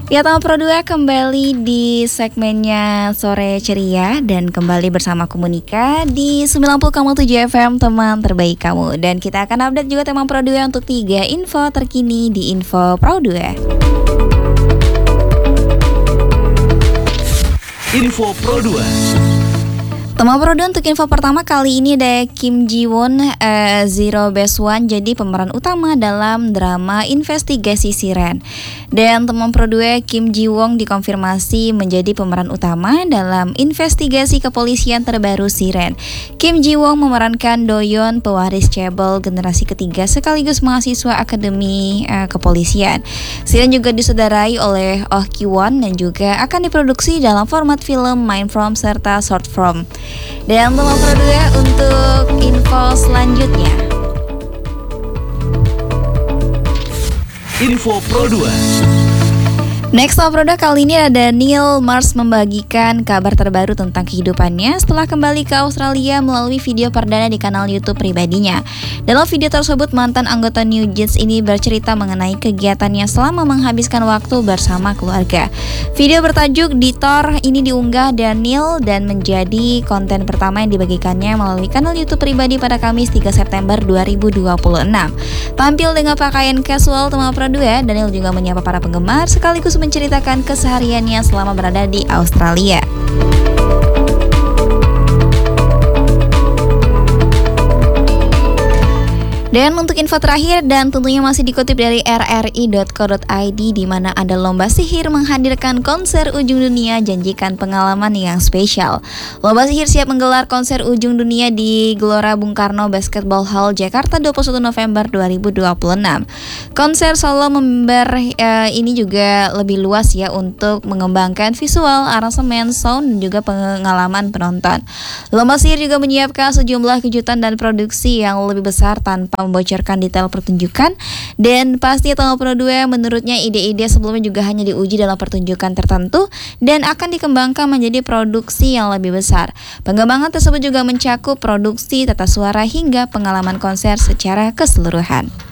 Ya, Tama Pro 2 kembali di segmennya Sore Ceria dan kembali bersama Komunika di 90,7 FM teman terbaik kamu. Dan kita akan update juga Tama Pro 2 untuk 3 info terkini di Info Pro 2. Info Pro 2. Tema Pro 2 untuk info pertama kali ini ada Kim Ji Won Zero Best One jadi pemeran utama dalam drama investigasi Siren. Dan teman Pro 2 Kim Ji Won dikonfirmasi menjadi pemeran utama dalam investigasi kepolisian terbaru Siren. Kim Ji Won memerankan Do-yeon, pewaris Chaebol generasi ketiga sekaligus mahasiswa akademi kepolisian. Siren juga disudarai oleh Oh Ki Won dan juga akan diproduksi dalam format film, main film serta short film. Dan Tama Pro 2 untuk info selanjutnya. Info Pro 2. Next Tama Pro 2 kali ini ada Neil Mars membagikan kabar terbaru tentang kehidupannya setelah kembali ke Australia melalui video perdana di kanal YouTube pribadinya. Dalam video tersebut, mantan anggota New Jeans ini bercerita mengenai kegiatannya selama menghabiskan waktu bersama keluarga. Video bertajuk Detour ini diunggah Daniel dan menjadi konten pertama yang dibagikannya melalui kanal YouTube pribadi pada Kamis 3 September 2026. Tampil dengan pakaian casual Tama Pro 2, Daniel juga menyapa para penggemar sekaligus menceritakan kesehariannya selama berada di Australia. Dan untuk info terakhir dan tentunya masih dikutip dari rri.co.id di mana ada lomba sihir menghadirkan konser ujung dunia, janjikan pengalaman yang spesial. Lomba sihir siap menggelar konser ujung dunia di Gelora Bung Karno Basketball Hall Jakarta 21 November 2026. Konser solo member ini juga lebih luas ya untuk mengembangkan visual, aransemen, sound dan juga pengalaman penonton. Lomba sihir juga menyiapkan sejumlah kejutan dan produksi yang lebih besar tanpa membocorkan detail pertunjukan. Dan pasti Tama Pro 2 menurutnya ide-ide sebelumnya juga hanya diuji dalam pertunjukan tertentu dan akan dikembangkan menjadi produksi yang lebih besar. Pengembangan tersebut juga mencakup produksi, tata suara hingga pengalaman konser secara keseluruhan.